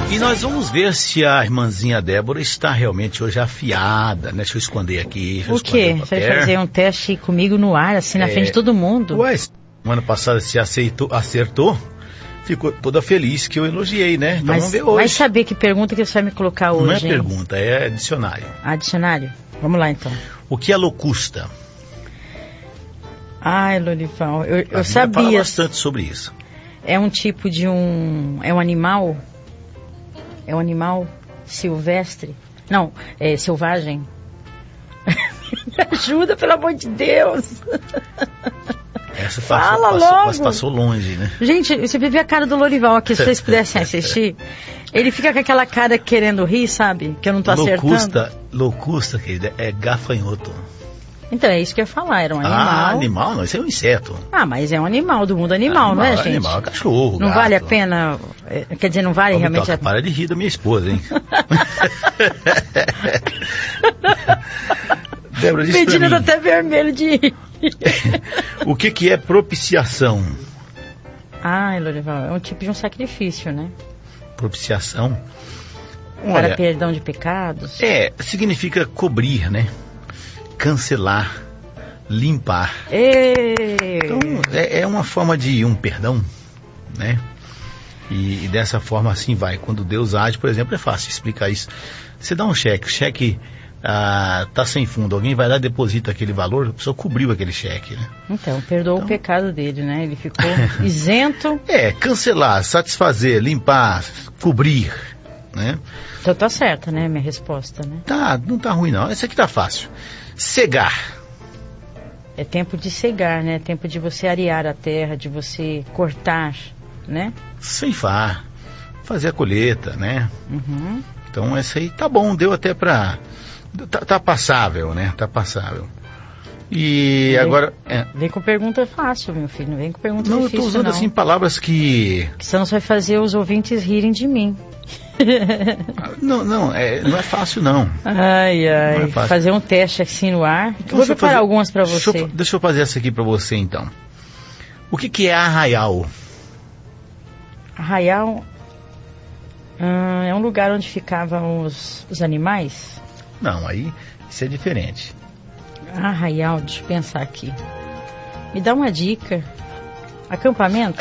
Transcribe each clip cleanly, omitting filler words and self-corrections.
E nós vamos ver se a irmãzinha Débora está realmente hoje afiada, né? Deixa eu esconder aqui. O quê? Você vai fazer um teste comigo no ar, assim, na frente de todo mundo? Ué, semana passada você acertou, ficou toda feliz que eu elogiei, né? Então vamos ver hoje. Vai saber que pergunta que você vai me colocar hoje, Não é hein? pergunta, é dicionário. Ah, dicionário? Vamos lá, então. O que é locusta? Ai, Lorival, eu sabia. Fala bastante sobre isso. É um tipo de é um animal? É um animal silvestre? Não, é selvagem. Me ajuda, pelo amor de Deus. Essa passou longe, né? Gente, você viu a cara do Lorival aqui, se vocês pudessem assistir. Ele fica com aquela cara querendo rir, sabe? Que eu não tô acertando. Locusta, querida, é gafanhoto. Então, é isso que eu ia falar, era um animal. Ah, animal não, isso é um inseto. Ah, mas é um animal do mundo animal, não é, gente? Animal, cachorro, não gato. Vale a pena, quer dizer, não vale realmente a pena. Para de rir da minha esposa, hein? Débora, diz pra mim. Tá até vermelho de rir. O que é propiciação? Ai, Lorival, é um tipo de um sacrifício, né? Propiciação? Para perdão de pecados? Significa cobrir, né? Cancelar, limpar. Então, é uma forma de um perdão, né? E dessa forma assim vai. Quando Deus age, por exemplo, é fácil explicar isso. Você dá um cheque, o cheque tá sem fundo, alguém vai lá e deposita aquele valor, a pessoa cobriu aquele cheque, né? Então, perdoou o pecado dele, né? Ele ficou isento. Cancelar, satisfazer, limpar, cobrir, né? Então tá certa, né? Minha resposta, né? Não tá ruim não, esse aqui tá fácil. Cegar. É tempo de cegar, né? É tempo de você arear a terra, de você cortar, né? Ceifar, fazer a colheita, né? Uhum. Então essa aí tá bom, deu até pra... Tá passável, né? Tá passável. E agora... Vem com pergunta fácil, meu filho, não vem com pergunta difícil, eu tô usando assim palavras que... Senão você vai fazer os ouvintes rirem de mim. Não é fácil não. Ai, é fazer um teste assim no ar. Então, vou preparar algumas para você. Deixa eu fazer essa aqui para você então. O que é arraial? Arraial é um lugar onde ficavam os animais? Não, aí isso é diferente. Arraial, deixa eu pensar aqui. Me dá uma dica. Acampamento?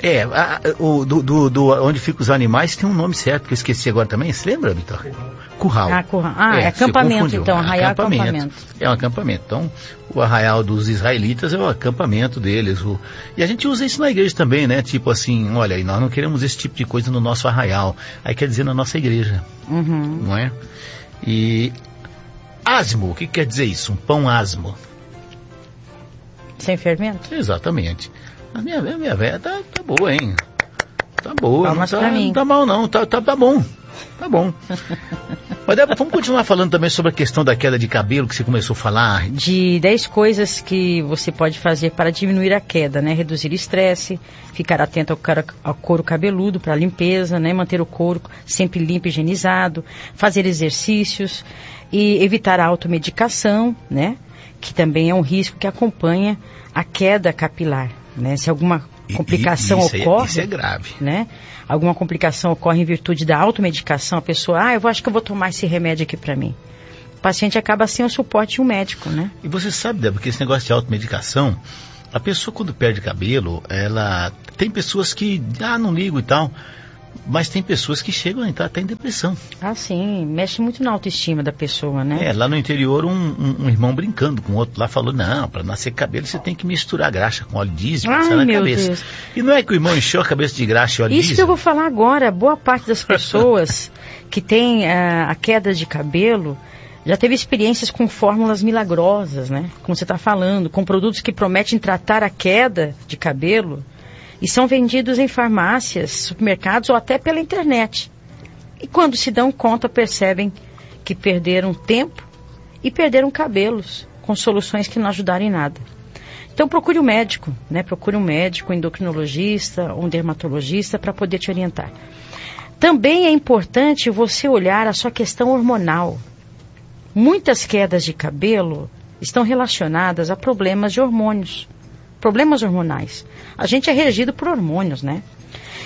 Onde ficam os animais tem um nome certo que eu esqueci agora também. Você lembra, Vitor? Curral. É acampamento então, arraial é acampamento. É um acampamento. Então, o arraial dos israelitas é o acampamento deles. E a gente usa isso na igreja também, né? Tipo assim, olha, nós não queremos esse tipo de coisa no nosso arraial. Aí quer dizer na nossa igreja. Uhum. Não é? E asmo, o que quer dizer isso? Um pão asmo. Sem fermento? Exatamente. A minha velha tá boa, hein? Tá boa. Palmas pra mim. Não tá mal não, tá bom. Tá bom. Mas Débora, vamos continuar falando também sobre a questão da queda de cabelo que você começou a falar. De 10 coisas que você pode fazer para diminuir a queda, né? Reduzir o estresse, ficar atento ao couro cabeludo para limpeza, né? Manter o couro sempre limpo e higienizado, fazer exercícios e evitar a automedicação, né? Que também é um risco que acompanha a queda capilar, né? Se alguma complicação ocorre... Isso é grave. Né? Alguma complicação ocorre em virtude da automedicação, a pessoa, acho que eu vou tomar esse remédio aqui para mim. O paciente acaba sem o suporte de um médico, né? E você sabe, Débora, que esse negócio de automedicação, a pessoa quando perde cabelo, ela... Tem pessoas que, não ligo e tal... Mas tem pessoas que chegam a entrar até em depressão. Sim, mexe muito na autoestima da pessoa, né? Lá no interior um irmão brincando com o outro lá falou, não, para nascer cabelo você tem que misturar graxa com óleo diesel, na cabeça. Deus. E não é que o irmão encheu a cabeça de graxa e óleo diesel? Isso que eu vou falar agora, boa parte das pessoas que tem a queda de cabelo já teve experiências com fórmulas milagrosas, né? Como você está falando, com produtos que prometem tratar a queda de cabelo. E são vendidos em farmácias, supermercados ou até pela internet. E quando se dão conta, percebem que perderam tempo e perderam cabelos com soluções que não ajudaram em nada. Então procure um médico, né? Procure um médico, um endocrinologista, um dermatologista para poder te orientar. Também é importante você olhar a sua questão hormonal. Muitas quedas de cabelo estão relacionadas a problemas de hormônios. Problemas hormonais. A gente é regido por hormônios, né?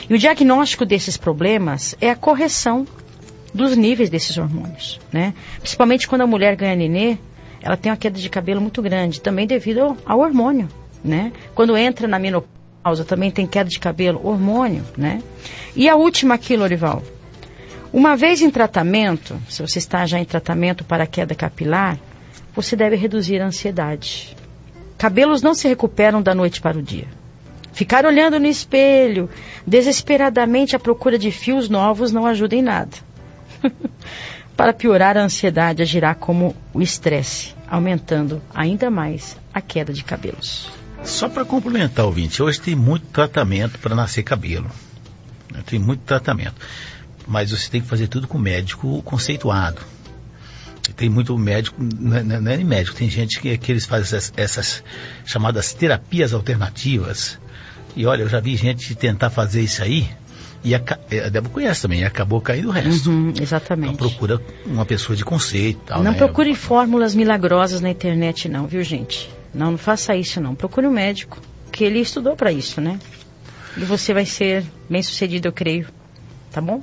E o diagnóstico desses problemas é a correção dos níveis desses hormônios, né? Principalmente quando a mulher ganha nenê, ela tem uma queda de cabelo muito grande, também devido ao hormônio, né? Quando entra na menopausa, também tem queda de cabelo, hormônio, né? E a última aqui, Lorival. Uma vez em tratamento, se você está já em tratamento para a queda capilar, você deve reduzir a ansiedade. Cabelos não se recuperam da noite para o dia. Ficar olhando no espelho, desesperadamente à procura de fios novos, não ajuda em nada. Para piorar, a ansiedade agirá como o estresse, aumentando ainda mais a queda de cabelos. Só para complementar, ouvinte, hoje tem muito tratamento para nascer cabelo. Tem muito tratamento. Mas você tem que fazer tudo com médico conceituado. Tem muito médico, não é nem médico, tem gente que eles fazem essas chamadas terapias alternativas. E olha, eu já vi gente tentar fazer isso aí, e a Débora conhece também, e acabou caindo o resto. Exatamente. Então procura uma pessoa de conceito. Tal, não né? procure fórmulas milagrosas na internet não, viu gente? Não faça isso não, procure um médico, que ele estudou para isso, né? E você vai ser bem sucedido, eu creio. Tá bom?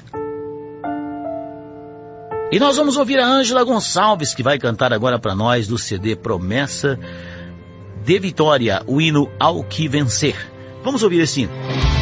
E nós vamos ouvir a Ângela Gonçalves, que vai cantar agora para nós do CD Promessa de Vitória, o hino Ao Que Vencer. Vamos ouvir esse hino.